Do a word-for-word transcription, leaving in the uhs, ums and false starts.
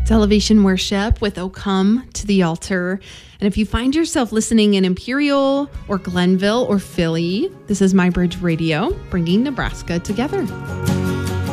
It's Elevation Worship with O Come to the Altar. And if you find yourself listening in Imperial or Glenville or Philly, this is My Bridge Radio, bringing Nebraska together.